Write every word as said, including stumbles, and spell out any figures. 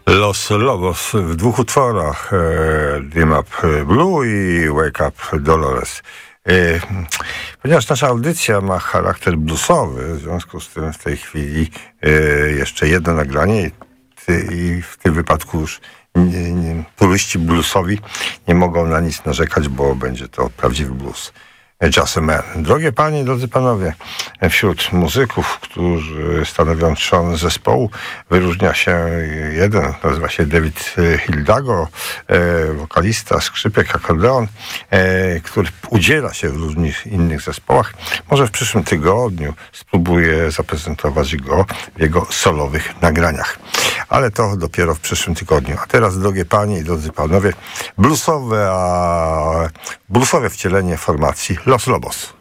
Los Lobos w dwóch utworach, e, Dream Up Blue i Wake Up Dolores. E, ponieważ nasza audycja ma charakter bluesowy, w związku z tym w tej chwili e, jeszcze jedno nagranie i, ty, i w tym wypadku już nie, nie, turyści bluesowi nie mogą na nic narzekać, bo będzie to prawdziwy blues. Just a Man. Drogie panie, drodzy panowie, wśród muzyków, którzy stanowią trzon zespołu, wyróżnia się jeden, nazywa się David Hildago, e, wokalista, skrzypek, akordeon, e, który udziela się w różnych innych zespołach. Może w przyszłym tygodniu spróbuję zaprezentować go w jego solowych nagraniach. Ale to dopiero w przyszłym tygodniu. A teraz, drogie panie i drodzy panowie, bluesowe, a bluesowe wcielenie formacji Los Lobos.